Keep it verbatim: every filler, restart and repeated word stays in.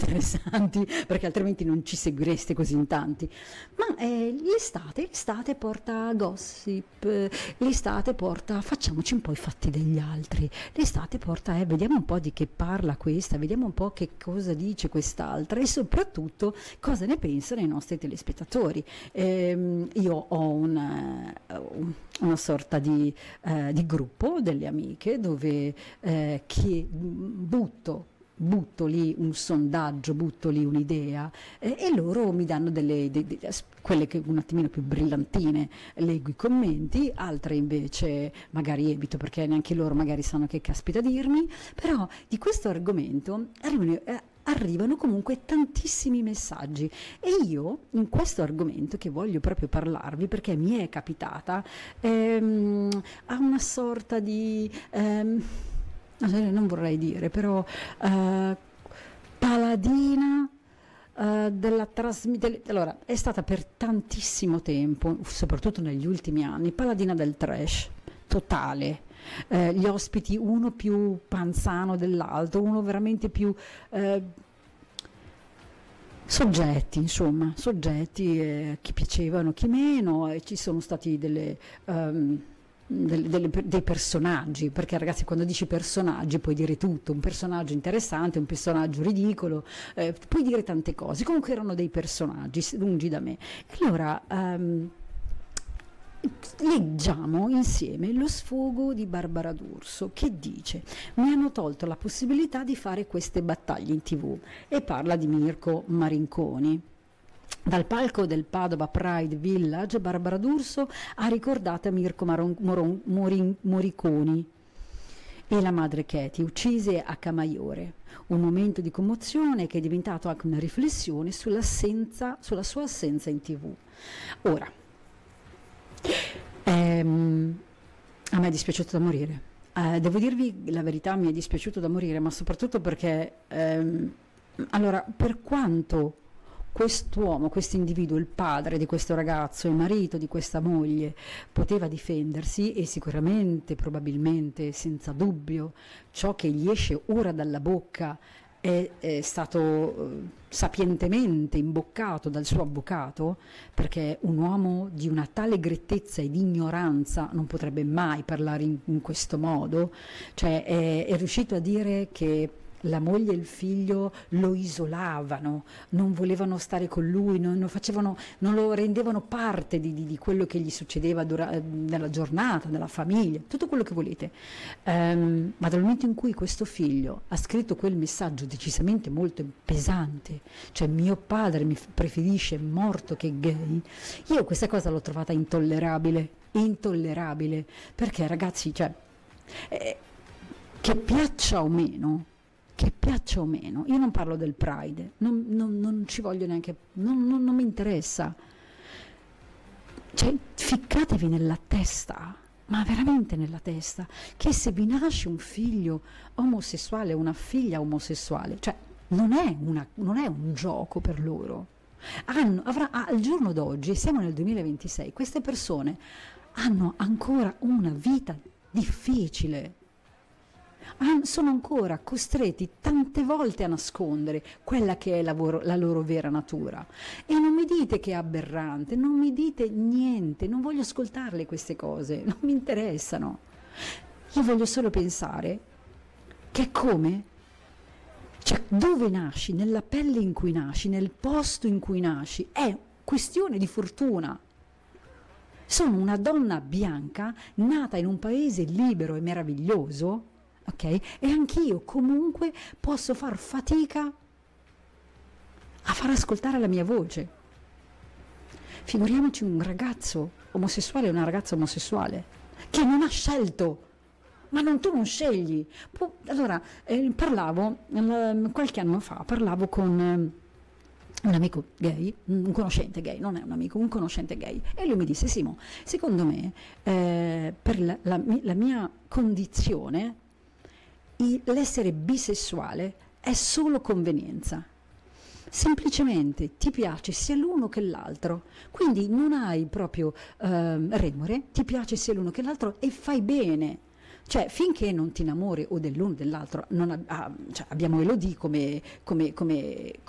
interessanti, perché altrimenti non ci seguireste così in tanti. Ma eh, l'estate, l'estate porta gossip, eh, l'estate porta facciamoci un po' i fatti degli altri, l'estate porta eh, vediamo un po' di che parla questa, vediamo un po' che cosa dice quest'altra e soprattutto cosa ne pensano i nostri telespettatori. Ehm, io ho un, uh, una sorta di, uh, di gruppo delle amiche dove uh, che butto butto lì un sondaggio, butto lì un'idea eh, e loro mi danno delle, de, de, quelle che un attimino più brillantine, leggo i commenti, altre invece magari evito perché neanche loro magari sanno che caspita dirmi, però di questo argomento arrivano, eh, arrivano comunque tantissimi messaggi e io in questo argomento che voglio proprio parlarvi perché mi è capitata ehm, a una sorta di ehm, non vorrei dire, però uh, paladina uh, della trasmissione. Allora, è stata per tantissimo tempo, soprattutto negli ultimi anni, paladina del trash totale. Uh, gli ospiti, uno più panzano dell'altro, uno veramente più uh, soggetti, insomma, soggetti eh, chi piacevano, chi meno, e ci sono stati delle. Um, Delle, delle, dei personaggi, perché ragazzi quando dici personaggi puoi dire tutto, un personaggio interessante, un personaggio ridicolo, eh, puoi dire tante cose, comunque erano dei personaggi lungi da me. E allora um, leggiamo insieme lo sfogo di Barbara D'Urso che dice: mi hanno tolto la possibilità di fare queste battaglie in tv, e parla di Mirko Marinconi. Dal palco del Padova Pride Village, Barbara D'Urso ha ricordato Mirko Maron, Moron, Morin, Moriconi e la madre Katie, uccise a Camaiore. Un momento di commozione che è diventato anche una riflessione sull'assenza, sulla sua assenza in tv. Ora, ehm, a me è dispiaciuto da morire. Eh, devo dirvi la verità, mi è dispiaciuto da morire, ma soprattutto perché, ehm, allora, per quanto quest'uomo, questo individuo, il padre di questo ragazzo, il marito di questa moglie, poteva difendersi, e sicuramente, probabilmente, senza dubbio, ciò che gli esce ora dalla bocca è, è stato eh, sapientemente imboccato dal suo avvocato, perché un uomo di una tale grettezza e di ignoranza non potrebbe mai parlare in, in questo modo, cioè è, è riuscito a dire che la moglie e il figlio lo isolavano, non volevano stare con lui, non, non, facevano, non lo rendevano parte di, di, di quello che gli succedeva dura, nella giornata, nella famiglia, tutto quello che volete. Um, ma dal momento in cui questo figlio ha scritto quel messaggio decisamente molto pesante, cioè mio padre mi preferisce morto che gay, io questa cosa l'ho trovata intollerabile, intollerabile, perché ragazzi, cioè, eh, che piaccia o meno, che piaccia o meno, io non parlo del Pride, non, non, non ci voglio neanche, non, non, non mi interessa, cioè ficcatevi nella testa, ma veramente nella testa, che se vi nasce un figlio omosessuale o una figlia omosessuale, cioè non è, una, non è un gioco per loro, hanno, avrà, al giorno d'oggi, siamo nel duemilaventisei, queste persone hanno ancora una vita difficile, sono ancora costretti tante volte a nascondere quella che è la, loro, la loro vera natura, e non mi dite che è aberrante, non mi dite niente, non voglio ascoltarle queste cose, non mi interessano, io voglio solo pensare che è come, cioè dove nasci, nella pelle in cui nasci, nel posto in cui nasci, è questione di fortuna. Sono una donna bianca nata in un paese libero e meraviglioso, ok? E anch'io comunque posso far fatica a far ascoltare la mia voce. Figuriamoci un ragazzo omosessuale e una ragazza omosessuale che non ha scelto, ma non, tu non scegli. Pu- allora, eh, parlavo eh, qualche anno fa, parlavo con eh, un amico gay, un conoscente gay, non è un amico, un conoscente gay, e lui mi disse: Simo, secondo me eh, per la, la, la mia condizione l'essere bisessuale è solo convenienza, semplicemente ti piace sia l'uno che l'altro, quindi non hai proprio eh, remore, ti piace sia l'uno che l'altro e fai bene. Cioè, finché non ti innamori o dell'uno o dell'altro, non ab- ah, cioè, abbiamo Elodie come, come, come,